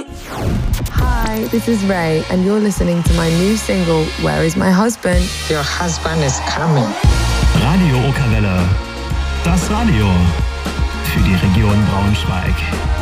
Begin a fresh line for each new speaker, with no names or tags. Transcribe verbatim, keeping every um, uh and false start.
Hi, this is Ray, and you're listening to my new single, Where is My Husband?
Your husband is coming.
Radio Okerwelle. Das Radio für die Region Braunschweig.